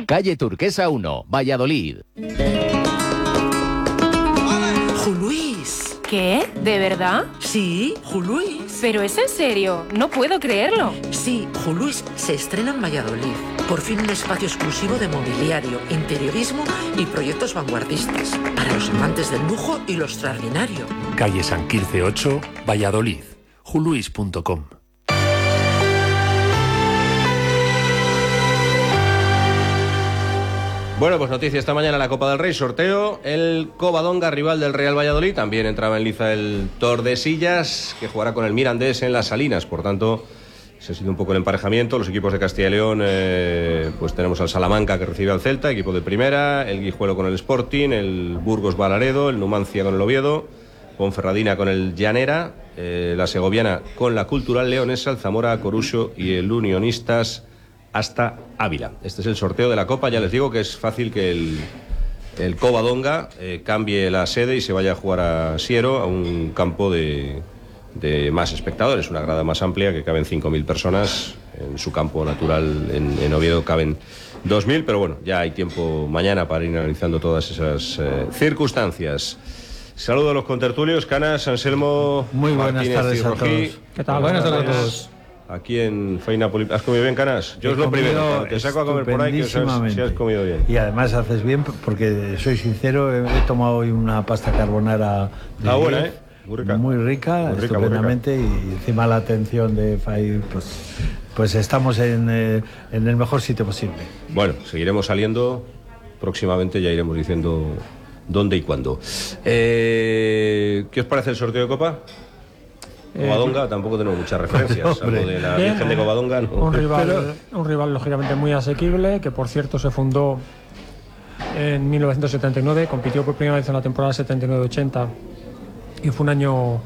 Calle Turquesa 1, Valladolid. ¡Juluís! ¿Qué? ¿De verdad? Sí, Juluís. ¿Pero es en serio? No puedo creerlo. Sí, Juluís se estrena en Valladolid. Por fin un espacio exclusivo de mobiliario, interiorismo y proyectos vanguardistas. Para los amantes del lujo y lo extraordinario. Calle San Quirce 8, Valladolid. juluís.com. Bueno, pues noticia esta mañana, la Copa del Rey, sorteo, el Covadonga, rival del Real Valladolid, también entraba en liza el Tordesillas, que jugará con el Mirandés en Las Salinas, por tanto, ese ha sido un poco el emparejamiento, los equipos de Castilla y León, pues tenemos al Salamanca que recibe al Celta, equipo de primera, el Guijuelo con el Sporting, el Burgos Valaredo, el Numancia con el Oviedo, Ponferradina con el Llanera, la Segoviana con la Cultural Leonesa, el Zamora, Coruso y el Unionistas hasta Ávila. Este es el sorteo de la Copa. Ya les digo que es fácil que el Covadonga cambie la sede y se vaya a jugar a Siero, a un campo de más espectadores, una grada más amplia, que caben 5.000 personas. En su campo natural en Oviedo caben 2.000, pero bueno, ya hay tiempo mañana para ir analizando todas esas circunstancias. Saludo a los contertulios, Canas, Anselmo, muy buenas Martínez tardes y a Rojí. todos. ¿Qué tal? Buenas tardes a todos. Aquí en Feina Poli... ¿Has comido bien, Canas? Yo es lo primero. Te saco a comer por ahí que sabes si has comido bien. Y además haces bien porque, soy sincero, he tomado hoy una pasta carbonara de buena, muy rica. Muy rica, estupendamente, y encima la atención de Fai, pues estamos en el mejor sitio posible. Bueno, seguiremos saliendo. Próximamente ya iremos diciendo dónde y cuándo. ¿Qué os parece el sorteo de Copa? Covadonga, tampoco tenemos muchas referencias, salvo de la Virgen de Covadonga. ¿No? Un rival lógicamente muy asequible, que por cierto se fundó en 1979, compitió por primera vez en la temporada 79-80 y fue un año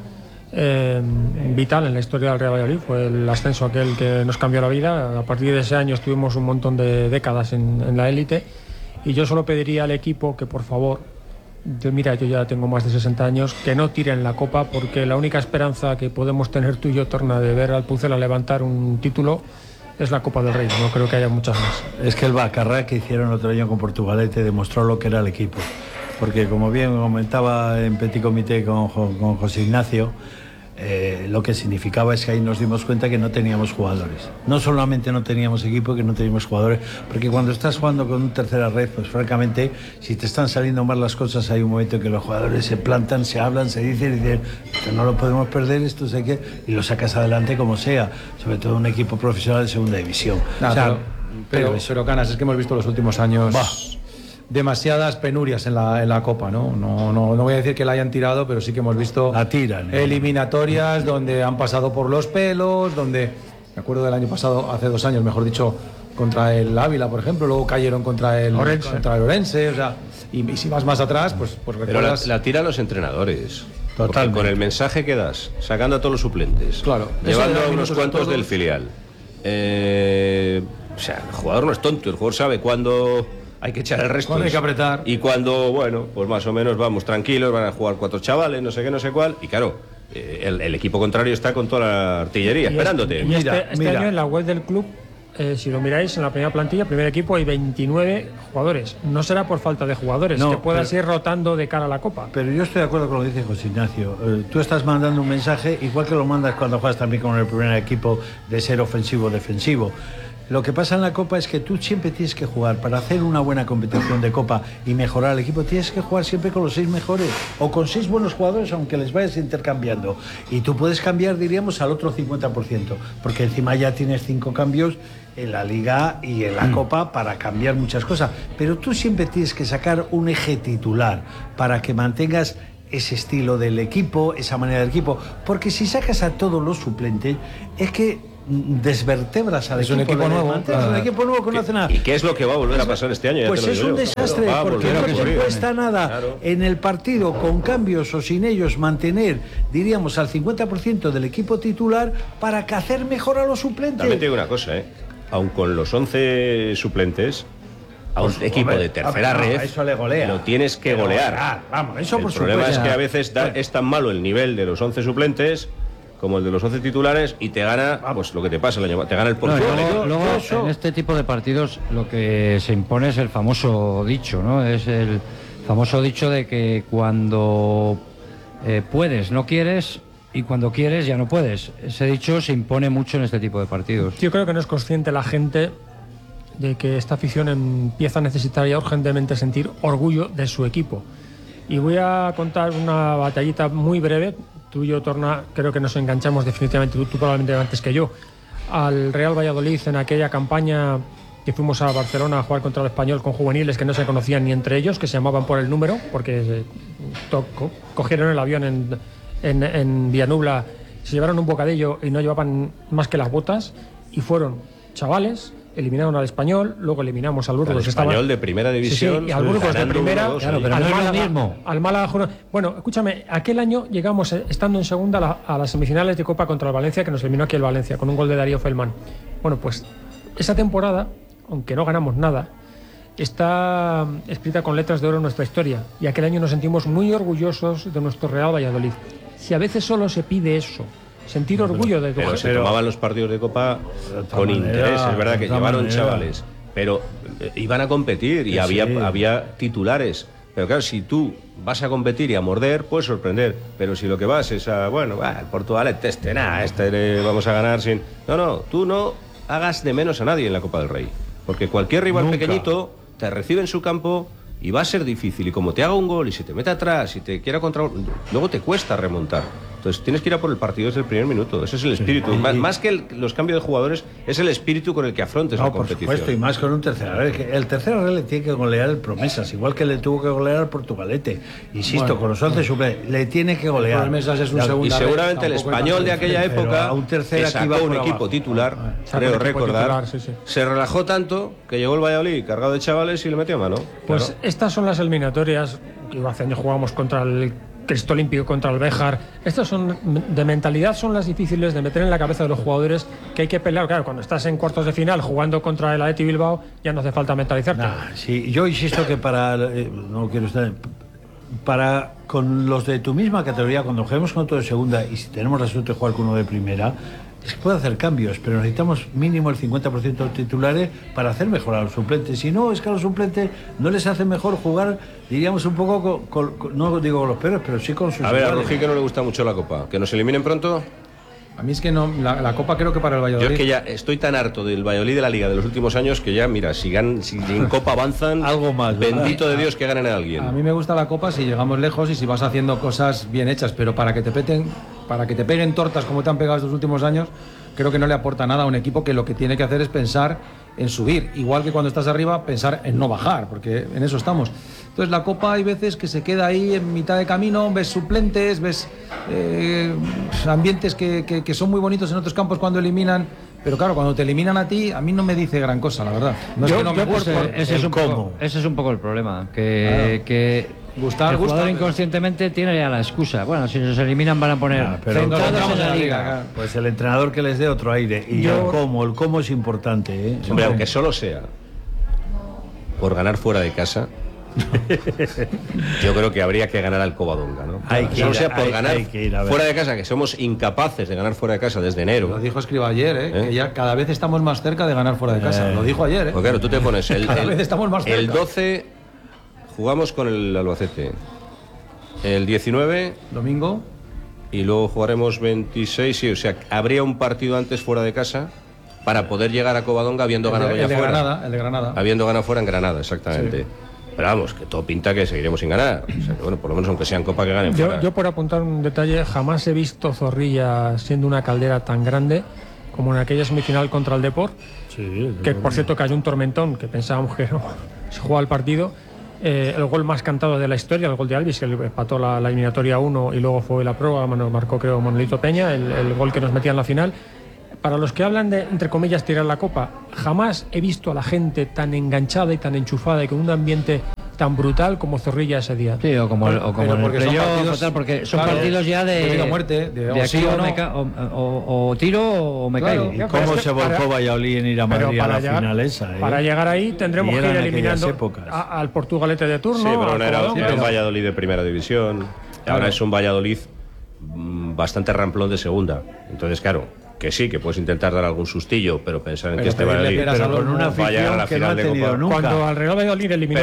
vital en la historia del Real Valladolid. Fue el ascenso aquel que nos cambió la vida. A partir de ese año estuvimos un montón de décadas en la élite, y yo solo pediría al equipo que por favor, yo ya tengo más de 60 años, que no tiren la Copa, porque la única esperanza que podemos tener tú y yo, Torna, de ver al Pucela levantar un título es la Copa del Rey. No creo que haya muchas más. Es que el Bacarrá que hicieron otro año con Portugalete demostró lo que era el equipo, porque como bien comentaba en Petit Comité con José Ignacio, lo que significaba es que ahí nos dimos cuenta que no teníamos jugadores. No solamente no teníamos equipo, que no teníamos jugadores, porque cuando estás jugando con un tercera red, pues francamente, si te están saliendo mal las cosas, hay un momento en que los jugadores se plantan, se hablan, se dicen, no lo podemos perder, esto sé que, y lo sacas adelante como sea, sobre todo un equipo profesional de segunda división. Pero Canas, es que hemos visto los últimos años demasiadas penurias en la Copa, ¿no? No voy a decir que la hayan tirado, pero sí que hemos visto eliminatorias donde han pasado por los pelos, donde, me acuerdo del año pasado, hace 2 años, mejor dicho, contra el Ávila, por ejemplo, luego cayeron contra el Orense, o sea, y si vas más atrás, pues recuerdas... Pero la tiran los entrenadores. Totalmente. Con el mensaje que das, sacando a todos los suplentes, claro, llevando a unos cuantos del filial. O sea, el jugador no es tonto, el jugador sabe cuándo hay que echar el resto. Cuando hay que apretar. Y cuando, bueno, pues más o menos vamos tranquilos, van a jugar 4 chavales, no sé qué, no sé cuál. Y claro, el equipo contrario está con toda la artillería esperándote. Y este año en la web del club, si lo miráis, en la primera plantilla, primer equipo, hay 29 jugadores. No será por falta de jugadores, que puedas ir rotando de cara a la Copa. Pero yo estoy de acuerdo con lo que dice José Ignacio. Tú estás mandando un mensaje, igual que lo mandas cuando juegas también con el primer equipo, de ser ofensivo-defensivo. Lo que pasa en la Copa es que tú siempre tienes que jugar. Para hacer una buena competición de Copa y mejorar el equipo, tienes que jugar siempre con los 6 mejores o con 6 buenos jugadores, aunque les vayas intercambiando. Y tú puedes cambiar, diríamos, al otro 50%, porque encima ya tienes 5 cambios en la Liga y en la Copa para cambiar muchas cosas. Pero tú siempre tienes que sacar un eje titular para que mantengas ese estilo del equipo, esa manera del equipo. Porque si sacas a todos los suplentes, es que desvertebras al equipo. Es un equipo nuevo. Un equipo nuevo que no hace nada. ¿Y qué es lo que va a volver a pasar este año? Pues es un desastre, porque no te cuesta nada en el partido, con cambios o sin ellos, mantener, diríamos, al 50% del equipo titular para que hacer mejor a los suplentes. También te digo una cosa, aun con los 11 suplentes, a un equipo de tercera red eso le golea. Lo tienes que golear. Vamos, eso el por problema supuesto. Es que a veces es tan malo el nivel de los 11 suplentes como el de los 11 titulares y te gana, pues lo que te pasa el año, te gana el portero. Luego, en este tipo de partidos lo que se impone es el famoso dicho, ¿no? Es el famoso dicho de que cuando puedes, no quieres, y cuando quieres ya no puedes. Ese dicho se impone mucho en este tipo de partidos. Yo creo que no es consciente la gente de que esta afición empieza a necesitar ya urgentemente sentir orgullo de su equipo. Y voy a contar una batallita muy breve. Tú y yo, Torna, creo que nos enganchamos definitivamente, tú probablemente antes que yo, al Real Valladolid en aquella campaña que fuimos a Barcelona a jugar contra el Español con juveniles que no se conocían ni entre ellos, que se llamaban por el número, porque cogieron el avión en Villanueva, se llevaron un bocadillo y no llevaban más que las botas, y fueron chavales, eliminaron al Español, luego eliminamos al Burgos. El Español de primera división. Sí, y al Burgos de primera, claro, pero no es lo mismo. Al Málaga. Bueno, escúchame, aquel año llegamos, estando en segunda, a las semifinales de Copa contra el Valencia, que nos eliminó aquí el Valencia, con un gol de Darío Feldman. Bueno, pues esa temporada, aunque no ganamos nada, está escrita con letras de oro en nuestra historia, y aquel año nos sentimos muy orgullosos de nuestro Real Valladolid. Si a veces solo se pide eso, sentir orgullo de tu pero se tomaban los partidos de Copa con interés, es verdad que llevaron chavales, pero iban a competir y había titulares. Pero claro, si tú vas a competir y a morder, puedes sorprender. Pero si lo que vas es a, el Portugal vamos a ganar sin... No, tú no hagas de menos a nadie en la Copa del Rey. Porque cualquier rival pequeñito te recibe en su campo y va a ser difícil. Y como te haga un gol y se te mete atrás y te quiera contra... luego te cuesta remontar. Entonces tienes que ir a por el partido desde el primer minuto. Ese es el espíritu. Más que los cambios de jugadores, es el espíritu con el que afrontes la competición. Por supuesto, y más con un tercer Real. El tercer Real le tiene que golear el Promesas, igual que le tuvo que golear al Portugalete. Insisto, con los 11 suplentes, le tiene que golear. Promesas es un segundo. Y seguramente el Español de aquella época, que sacó un equipo titular, creo recordar, se relajó tanto que llegó el Valladolid cargado de chavales y le metió mano. Pues estas son las eliminatorias que hace años jugamos contra el Cristo Olímpico, contra el Béjar. Estas son de mentalidad, son las difíciles de meter en la cabeza de los jugadores, que hay que pelear. Claro, cuando estás en cuartos de final jugando contra el Athletic Bilbao, ya no hace falta mentalizarte. Sí, yo insisto que no quiero estar... con los de tu misma categoría, cuando juguemos con otro de segunda y si tenemos la suerte de jugar con uno de primera, es que puede hacer cambios, pero necesitamos mínimo el 50% de titulares para hacer mejor a los suplentes. Si no, es que a los suplentes no les hace mejor jugar, diríamos, un poco no digo con los peores, pero sí con sus... A ver, a Rojí que no le gusta mucho la Copa, que nos eliminen pronto. A mí es que no, la Copa creo que para el Valladolid... Yo es que ya estoy tan harto del Valladolid de la Liga de los últimos años que ya, mira, si en Copa avanzan, algo más, bendito de Dios que ganen a alguien. A mí me gusta la Copa si llegamos lejos y si vas haciendo cosas bien hechas, pero para que te peguen tortas como te han pegado estos últimos años, creo que no le aporta nada a un equipo que lo que tiene que hacer es pensar en subir, igual que cuando estás arriba, pensar en no bajar, porque en eso estamos. Entonces la Copa hay veces que se queda ahí en mitad de camino, ves suplentes, ves ambientes que son muy bonitos en otros campos cuando eliminan, pero claro, cuando te eliminan a ti, a mí no me dice gran cosa, la verdad. Ese es un poco el problema, que el jugador inconscientemente tiene ya la excusa. Bueno, si nos eliminan van a poner centrados en la liga. Pues el entrenador que les dé otro aire. Y el cómo es importante, ¿eh? Hombre, aunque solo sea por ganar fuera de casa, yo creo que habría que ganar al Covadonga, ¿no? Solo sea por ganar fuera de casa, que somos incapaces de ganar fuera de casa desde enero. Lo dijo Escribá ayer, que ya cada vez estamos más cerca de ganar fuera de casa. Lo dijo ayer, Pues claro, tú te pones cada vez estamos más cerca. El 12 jugamos con el Albacete, el 19 domingo, y luego jugaremos 26, sí, o sea, habría un partido antes fuera de casa para poder llegar a Covadonga habiendo ganado ya fuera. El de Granada. Habiendo ganado fuera en Granada, exactamente. Sí. Pero vamos, que todo pinta que seguiremos sin ganar. O sea, que bueno, por lo menos aunque sea en Copa, que ganen fuera. Yo por apuntar un detalle, jamás he visto Zorrilla siendo una caldera tan grande como en aquella semifinal contra el Depor, que por cierto cayó un tormentón, que pensábamos que no se jugaba el partido. El gol más cantado de la historia, el gol de Alvis, que empató la eliminatoria 1 y luego fue la prueba, nos marcó creo Monolito Peña, el gol que nos metía en la final. Para los que hablan de, entre comillas, tirar la copa, jamás he visto a la gente tan enganchada y tan enchufada y con un ambiente tan brutal como Zorrilla ese día. Sí, o como el playoff, porque son partidos ya de muerte, de aquí o tiro o me caigo. ¿Y cómo se volcó Valladolid en ir a Madrid a la final esa? Para llegar ahí tendremos que ir eliminando al Portugalete de turno. Sí, pero era un Valladolid de primera división. Ahora es un Valladolid bastante ramplón de segunda. Entonces, claro, que sí, que puedes intentar dar algún sustillo, pero pensar en que este pedirle Valladolid peras a los vaya a la que no final ha de tenido Copa. nunca. Cuando al Real Valladolid eliminó